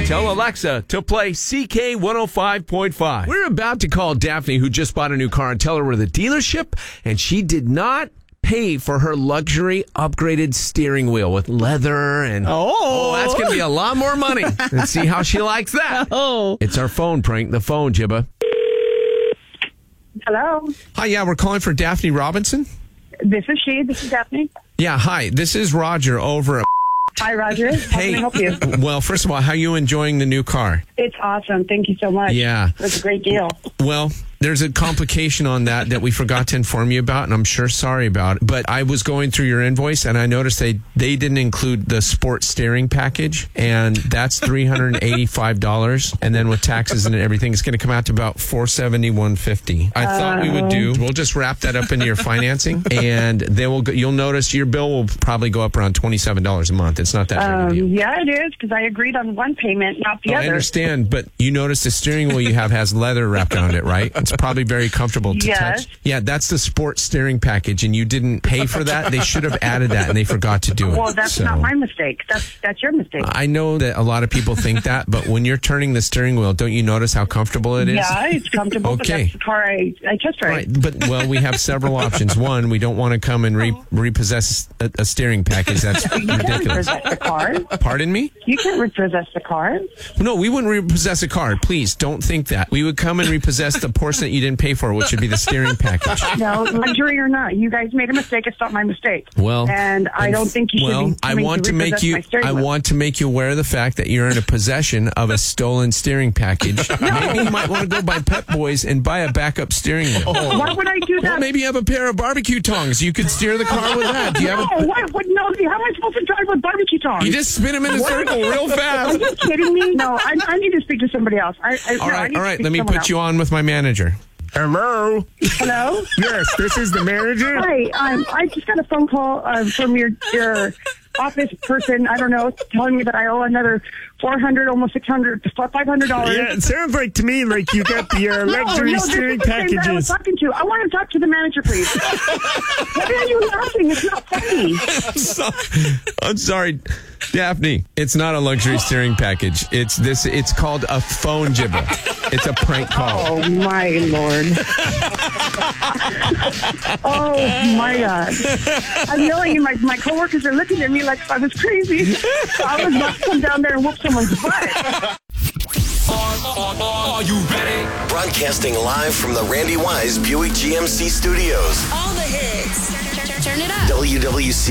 Tell Alexa to play CK 105.5. We're about to call Daphne, who just bought a new car, and tell her we're the dealership, and she did not pay for her luxury upgraded steering wheel with leather and that's going to be a lot more money. Let's see how she likes that. It's our phone prank, the phone, Jibba. Hello. Hi, yeah, we're calling for Daphne Robinson. This is she. This is Daphne. Yeah, hi. This is Roger over at... Hi, Roger. How can I help you? Well, first of all, how are you enjoying the new car? It's awesome. Thank you so much. Yeah. It's a great deal. Well, there's a complication on that we forgot to inform you about, and I'm sure sorry about it. But I was going through your invoice, and I noticed they didn't include the sport steering package, and that's $385. And then with taxes and everything, it's going to come out to about $471.50. I thought we would we'll just wrap that up into your financing, and then you'll notice your bill will probably go up around $27 a month. It's not that big a deal. Yeah, it is, because I agreed on one payment, not the other. I understand, but you notice the steering wheel you have has leather wrapped around it, right? It's probably very comfortable to touch. Yeah, that's the sport steering package, and you didn't pay for that. They should have added that, and they forgot to do it. Well, that's not my mistake. That's your mistake. I know that a lot of people think that, but when you're turning the steering wheel, don't you notice how comfortable it is? Yeah, it's comfortable, but that's the car I test drive. Right, but, well, we have several options. One, we don't want to come and repossess a steering package. That's ridiculous. You can't repossess the car. Pardon me? You can't repossess the car. No, we wouldn't repossess a car. Please, don't think that. We would come and repossess the portion that you didn't pay for, which would be the steering package. No, luxury or not, you guys made a mistake. It's not my mistake. Well, and I don't think you should be I want to make you aware of the fact that you're in a possession of a stolen steering package. Maybe you might want to go by Pep Boys and buy a backup steering wheel. Why would I do that? Well, maybe you have a pair of barbecue tongs. You could steer the car with that. Do you have No, how am I supposed to drive with barbecue tongs? You just spin them in a circle real fast. Are you kidding me? No, I need to speak to somebody else. All right. Let me put you on with my manager. Hello? Hello? Yes, this is the manager. Hi, I just got a phone call from your office person, I don't know, telling me that I owe another $400, almost $600, $500. Yeah, it sounds like to me like you got the luxury steering packages. I was talking to. I want to talk to the manager, please. Why are you laughing? It's not funny. I'm sorry, Daphne. It's not a luxury steering package. It's called a phone jibber. It's a prank call. Oh my Lord. Oh my God. I'm yelling and my coworkers are looking at me like I was crazy. So I was about to come down there and whoop someone's butt. Are you ready? Broadcasting live from the Randy Wise Buick GMC studios. All the hits. Turn it up. WWC